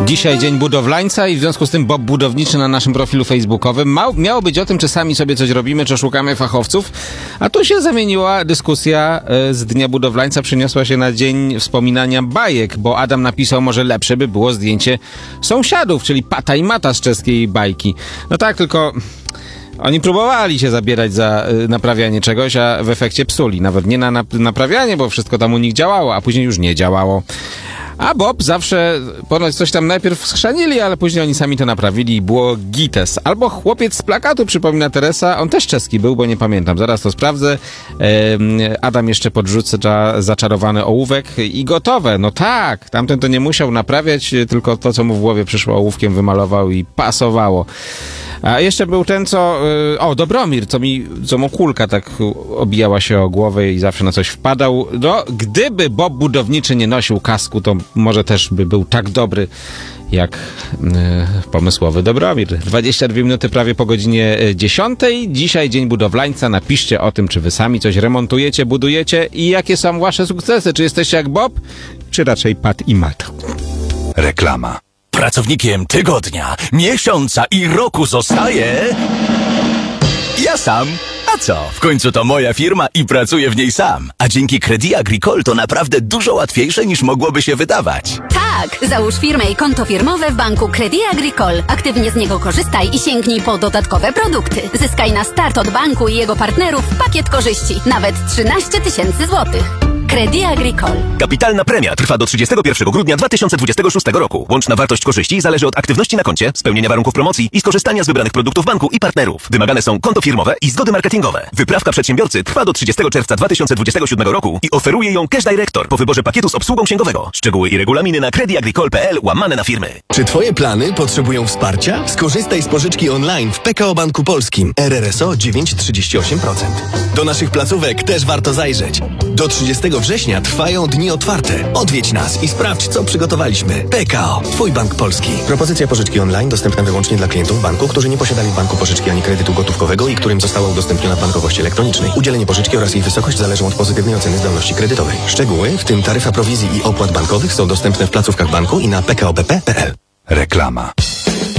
Dzisiaj Dzień Budowlańca i w związku z tym Bob Budowniczy na naszym profilu facebookowym. Miało być o tym, czy sami sobie coś robimy, czy szukamy fachowców, a tu się zamieniła dyskusja z Dnia Budowlańca, przeniosła się na dzień wspominania bajek, bo Adam napisał, może lepsze by było zdjęcie sąsiadów, czyli Pata i Mata z czeskiej bajki. No tak, tylko... Oni próbowali się zabierać za naprawianie czegoś, a w efekcie psuli. Nawet nie na naprawianie, bo wszystko tam u nich działało, a później już nie działało. A Bob zawsze, ponoć coś tam najpierw schrzanili, ale później oni sami to naprawili i było gites. Albo chłopiec z plakatu, przypomina Teresa, on też czeski był, bo nie pamiętam, zaraz to sprawdzę. Adam jeszcze podrzuca zaczarowany ołówek i gotowe. No tak, tamten to nie musiał naprawiać, tylko to, co mu w głowie przyszło, ołówkiem wymalował i pasowało. A jeszcze był ten, Dobromir, co mu kulka tak obijała się o głowę i zawsze na coś wpadał. No, gdyby Bob Budowniczy nie nosił kasku, to może też by był tak dobry jak pomysłowy Dobromir. 22 minuty prawie po godzinie 10. Dzisiaj Dzień Budowlańca. Napiszcie o tym, czy wy sami coś remontujecie, budujecie i jakie są wasze sukcesy. Czy jesteście jak Bob, czy raczej Pat i Mat? Reklama. Pracownikiem tygodnia, miesiąca i roku zostaje... ja sam. A co? W końcu to moja firma i pracuję w niej sam. A dzięki Crédit Agricole to naprawdę dużo łatwiejsze niż mogłoby się wydawać. Tak! Załóż firmę i konto firmowe w banku Crédit Agricole. Aktywnie z niego korzystaj i sięgnij po dodatkowe produkty. Zyskaj na start od banku i jego partnerów pakiet korzyści. Nawet 13 000 złotych. Crédit Agricole. Kapitalna premia trwa do 31 grudnia 2026 roku. Łączna wartość korzyści zależy od aktywności na koncie, spełnienia warunków promocji i skorzystania z wybranych produktów banku i partnerów. Wymagane są konto firmowe i zgody marketingowe. Wyprawka przedsiębiorcy trwa do 30 czerwca 2027 roku i oferuje ją Cash Director po wyborze pakietu z obsługą księgowego. Szczegóły i regulaminy na creditagricole.pl/firmy. Czy twoje plany potrzebują wsparcia? Skorzystaj z pożyczki online w PKO Banku Polskim. RRSO 9,38%. Do naszych placówek też warto zajrzeć. Do 30 września trwają dni otwarte. Odwiedź nas i sprawdź, co przygotowaliśmy. PKO, twój bank polski. Propozycja pożyczki online dostępna wyłącznie dla klientów banku, którzy nie posiadali w banku pożyczki ani kredytu gotówkowego i którym została udostępniona w bankowości elektronicznej. Udzielenie pożyczki oraz jej wysokość zależą od pozytywnej oceny zdolności kredytowej. Szczegóły, w tym taryfa prowizji i opłat bankowych, są dostępne w placówkach banku i na pkobp.pl. Reklama.